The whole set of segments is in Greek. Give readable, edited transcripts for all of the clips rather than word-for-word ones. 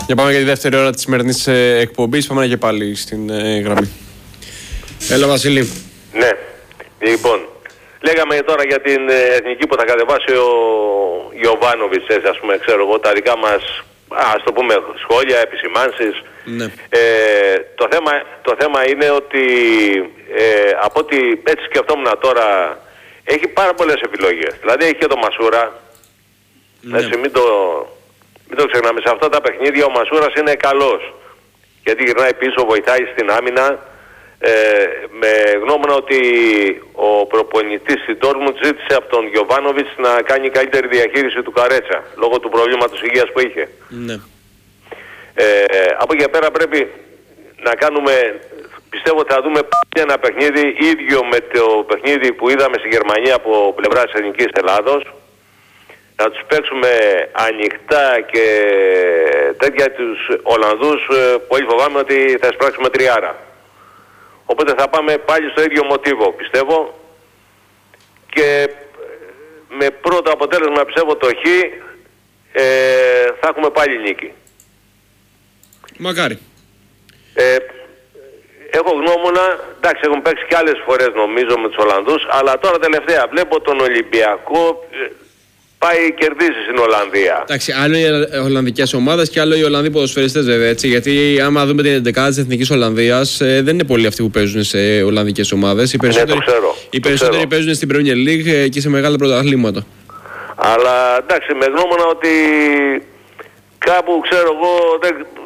Για πάμε για τη δεύτερη ώρα της σημερινής εκπομπής. Πάμε και πάλι στην γραμμή. Έλα Βασίλη. Ναι, λοιπόν, λέγαμε τώρα για την εθνική που θα κατεβάσει ο Γιοβάνοβιτς, ας πούμε, ξέρω εγώ, τα δικά μας, ας το πούμε, σχόλια, επισημάνσεις. Ναι. Το θέμα είναι ότι από ό,τι έτσι σκεφτόμουν τώρα, έχει πάρα πολλές επιλογές. Δηλαδή έχει και το Μασούρα. Ναι. Έτσι, μην το ξεχνάμε, σε αυτά τα παιχνίδια ο Μασούρας είναι καλός. Γιατί γυρνάει πίσω, βοηθάει στην άμυνα. Με γνώμονα ότι ο προπονητής στην Ντόρτμουντ ζήτησε από τον Γιοβάνοβιτς να κάνει καλύτερη διαχείριση του Καρέτσα λόγω του προβλήματος υγείας που είχε. Ναι. Από εκεί πέρα πρέπει να κάνουμε, πιστεύω ότι θα δούμε ένα παιχνίδι ίδιο με το παιχνίδι που είδαμε στη Γερμανία από πλευράς της Εθνικής Ελλάδος, να τους παίξουμε ανοιχτά και τέτοια τους Ολλανδούς, πολύ φοβάμαι ότι θα εισπράξουμε τριάρα. Οπότε θα πάμε πάλι στο ίδιο μοτίβο, πιστεύω, και με πρώτο αποτέλεσμα, πιστεύω, το Χ, θα έχουμε πάλι νίκη. Μακάρι. Έχω γνώμονα, εντάξει, έχουν παίξει και άλλες φορές νομίζω με τους Ολλανδούς, αλλά τώρα τελευταία βλέπω τον Ολυμπιακό πάει κερδίσει στην Ολλανδία. Εντάξει, άλλο οι Ολλανδικές ομάδες και άλλο οι Ολλανδοί ποδοσφαιριστές, βέβαια, έτσι. Γιατί άμα δούμε την 11η της Εθνικής Ολλανδίας, δεν είναι πολλοί αυτοί που παίζουν σε Ολλανδικές ομάδες. Οι περισσότεροι παίζουν στην Premier League και σε μεγάλα πρωταθλήματα. Αλλά εντάξει, με γνώμονα ότι κάπου, ξέρω εγώ,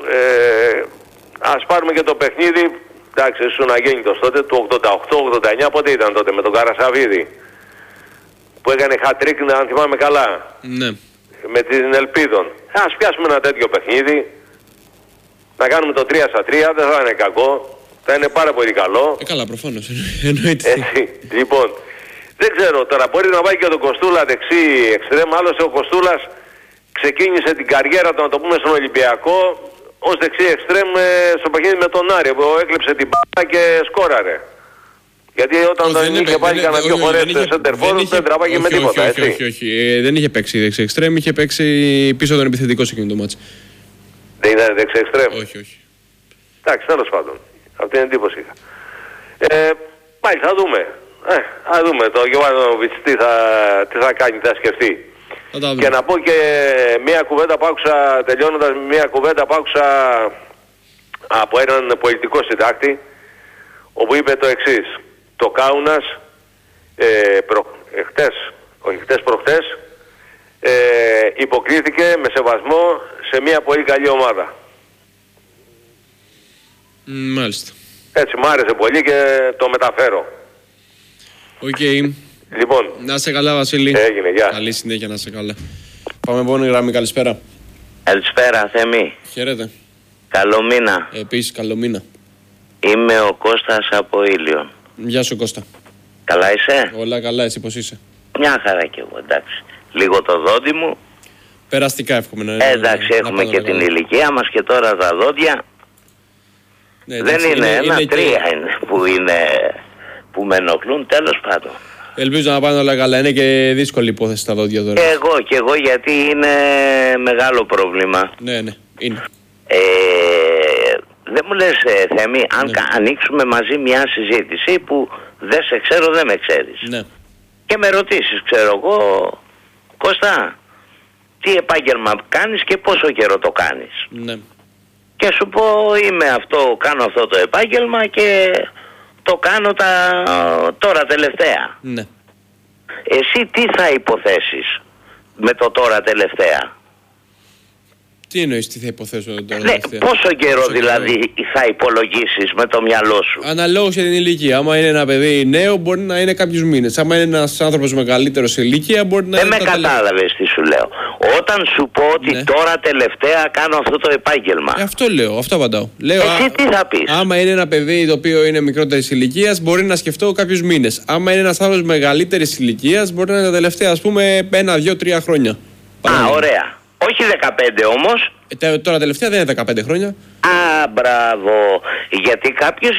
ας πάρουμε και το παιχνίδι. Εντάξει, ήσουν αγέννητος τότε, του 88-89, πότε ήταν τότε, με τον Καρασαβίδη, που έκανε hat-trick, αν θυμάμαι καλά. Ναι. Με την Ελπίδων. Ας πιάσουμε ένα τέτοιο παιχνίδι, να κάνουμε το 3-3, δεν θα είναι κακό, θα είναι πάρα πολύ καλό. Καλά, προφανώς, εννοείται. Έτσι, λοιπόν, δεν ξέρω, τώρα μπορεί να βάλει και τον Κοστούλα δεξί εξτρέμ, άλλωστε ο Κοστούλας ξεκίνησε την καριέρα του, να το πούμε, στον Ολυμπιακό, ως δεξί εξτρέμ στο παιχνίδι με τον Άρη, που έκλεψε την μπάλα και σκόραρε. Γιατί όταν τον είχε πάλι κανένα δύο φορές σε σεντερφόρ, δεν τραβάγε με τίποτα, έτσι. Όχι. Δεν είχε παίξει δεξί εξτρέμ, είχε παίξει πίσω τον επιθετικό σε εκείνο το μάτς. Δεν ήταν δεξί εξτρέμ. Όχι. Εντάξει, τέλος πάντων. Αυτή την εντύπωση είχα. Πάλι θα δούμε. Θα δούμε το Γιοβάνοβιτς τι θα κάνει, τι θα σκεφτεί. Και να πω και μια κουβέντα που άκουσα, τελειώνοντας, μια κουβέντα που άκουσα από έναν πολιτικό συντάκτη, όπου είπε το εξής: το Κάουνας προχτές υποκρίθηκε με σεβασμό σε μια πολύ καλή ομάδα. Μάλιστα. Έτσι, μου άρεσε πολύ και το μεταφέρω. Οκ. Λοιπόν, να είσαι καλά, Βασίλη. Έγινε, γεια. Καλή συνέχεια, να είσαι καλά. Πάμε επόμενη γραμμή, καλησπέρα. Καλησπέρα, Θέμη. Χαίρετε. Καλό μήνα. Επίσης, καλό μήνα. Είμαι ο Κώστας από Ήλιον. Γεια σου, Κώστα. Καλά είσαι? Όλα καλά, εσύ πώς είσαι? Μια χαρά κι εγώ, εντάξει. Λίγο το δόντι μου. Περαστικά εύχομαι εντάξει, έχουμε και την ηλικία μας και τώρα τα δόντια. Ναι, δεν είναι τρία είναι που με ενοχλούν, τέλος πάντων. Ελπίζω να πάνε όλα καλά. Είναι και δύσκολη υπόθεση τα δόντια τώρα. Και εγώ γιατί είναι μεγάλο πρόβλημα. Ναι, είναι. Δεν μου λες, Θέμη, αν ανοίξουμε μαζί μια συζήτηση που δεν σε ξέρω, δεν με ξέρεις. Ναι. Και με ρωτήσεις, ξέρω εγώ, Κώστα, τι επάγγελμα κάνεις και πόσο καιρό το κάνεις. Ναι. Και σου πω, κάνω αυτό το επάγγελμα και το κάνω τώρα τελευταία. Ναι. Εσύ τι θα υποθέσεις με το τώρα τελευταία? Τι εννοείς, τι θα υποθέσω τώρα τελευταία? Πόσο καιρό δηλαδή θα υπολογίσεις με το μυαλό σου? Αναλόγως για την ηλικία. Άμα είναι ένα παιδί νέο, μπορεί να είναι κάποιους μήνες. Άμα είναι ένας άνθρωπος μεγαλύτερος σε ηλικία, μπορεί να είναι. Δεν με κατάλαβες τι σου λέω. Όταν σου πω ότι τώρα τελευταία κάνω αυτό το επάγγελμα. Αυτό λέω, αυτό απαντάω. Εσύ τι θα πεις? Άμα είναι ένα παιδί το οποίο είναι μικρότερης ηλικίας, μπορεί να σκεφτώ κάποιους μήνες. Άμα είναι ένας άνθρωπος μεγαλύτερης ηλικίας, μπορεί να είναι τα τελευταία, ας πούμε, 1, 2, 3 χρόνια. Ωραία. Όχι 15 όμως. Τώρα τελευταία δεν είναι 15 χρόνια. Μπράβο. Γιατί κάποιος